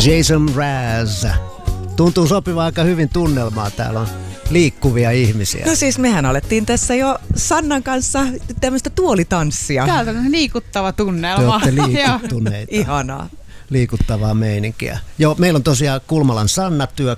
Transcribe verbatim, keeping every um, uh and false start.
Jason Mraz. Tuntuu sopivaa aika hyvin tunnelmaa. Täällä on liikkuvia ihmisiä. No siis mehän alettiin tässä jo Sannan kanssa tämmöistä tuolitanssia. Täältä on liikuttava tunnelma. Te olette liikuttuneita. Ihanaa. Liikuttavaa meininkiä. Joo, meillä on tosiaan Kulmalan Sanna työ